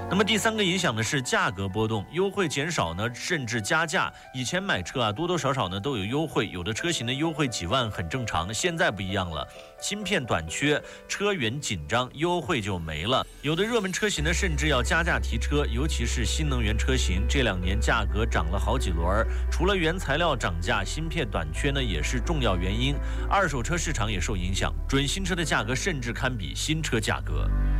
那么第三个影响的是价格波动，优惠减少呢，甚至加价。以前买车多多少少呢都有优惠，有的车型的优惠几万很正常，现在不一样了，芯片短缺，车源紧张，优惠就没了。有的热门车型呢甚至要加价提车，尤其是新能源车型，这2年价格涨了好几轮。除了原材料涨价，芯片短缺呢也是重要原因。二手车市场也受影响，准新车的价格甚至堪比新车价格。